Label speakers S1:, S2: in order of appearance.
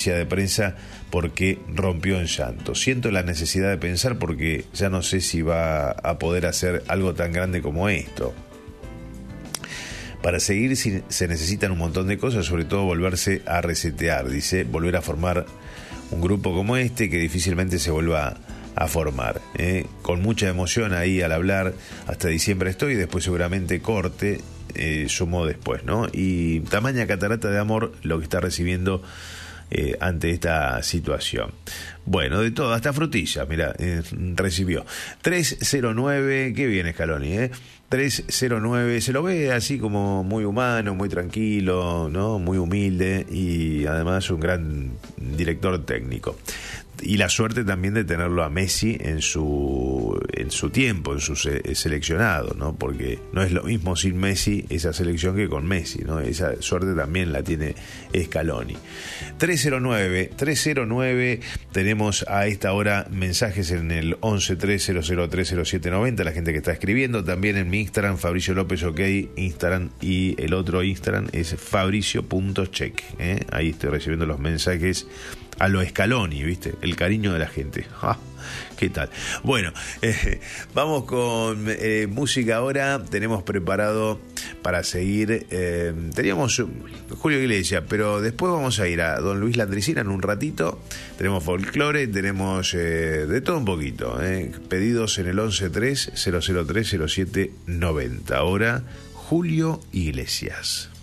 S1: conferencia de prensa porque rompió en llanto. Siento la necesidad de pensar porque ya no sé si va a poder hacer algo tan grande como esto. Para seguir se necesitan un montón de cosas, sobre todo volverse a resetear, dice, volver a formar un grupo como este que difícilmente se vuelva a formar. Con mucha emoción ahí al hablar, hasta diciembre estoy, después seguramente corte, sumó después, ¿no? Y tamaña catarata de amor lo que está recibiendo ante esta situación. Bueno, de todo, hasta frutilla, mira, recibió. 309, qué bien Scaloni, 309, se lo ve así como muy humano, muy tranquilo, ¿no? Muy humilde y además un gran director técnico. Y la suerte también de tenerlo a Messi en su tiempo, en su seleccionado, ¿no? Porque no es lo mismo sin Messi esa selección que con Messi, ¿no? Esa suerte también la tiene Scaloni. 309, tenemos a esta hora mensajes en el 1130030790, la gente que está escribiendo, también en mi Instagram, Fabricio López OK, Instagram, y el otro Instagram es fabricio.check, ahí estoy recibiendo los mensajes a lo Scaloni, ¿viste? El cariño de la gente. ¡Ah! ¿Qué tal? Bueno, vamos con música ahora. Tenemos preparado para seguir. Teníamos Julio Iglesias, pero después vamos a ir a Don Luis Landricina en un ratito. Tenemos folclore, tenemos de todo un poquito. Pedidos en el 1130030790. Ahora, Julio Iglesias.